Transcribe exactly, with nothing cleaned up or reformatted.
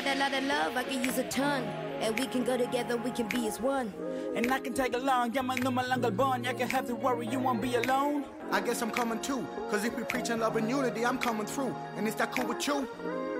That lot of love, I can use a ton. And we can go together, we can be as one. And I can tag along, yeah, no malang bon. You can have to worry, you won't be alone. I guess I'm coming too, cause if we preaching love and unity, I'm coming through. And is that cool with you?